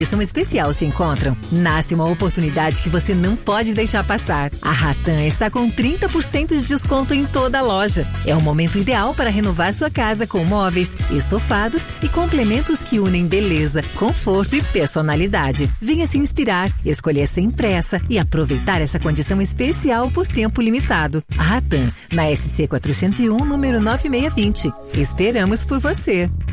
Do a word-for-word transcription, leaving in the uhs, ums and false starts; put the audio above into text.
Condição especial se encontram, nasce uma oportunidade que você não pode deixar passar. A Ratan está com trinta por cento de desconto em toda a loja. É o momento ideal para renovar sua casa com móveis, estofados e complementos que unem beleza, conforto e personalidade. Venha se inspirar, escolher sem pressa e aproveitar essa condição especial por tempo limitado. A Ratan, na S C quatrocentos e um, número nove seis dois zero. Esperamos por você.